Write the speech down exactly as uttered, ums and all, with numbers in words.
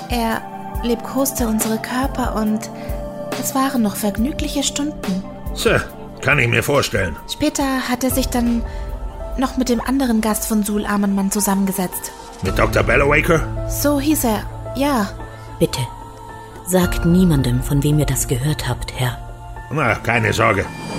Er liebkoste unsere Körper und es waren noch vergnügliche Stunden. Tja, kann ich mir vorstellen. Später hat er sich dann noch mit dem anderen Gast von Sul Amanman zusammengesetzt. Mit Doktor Bellowaker? So hieß er, ja. Bitte, sagt niemandem, von wem ihr das gehört habt, Herr. Na, keine Sorge.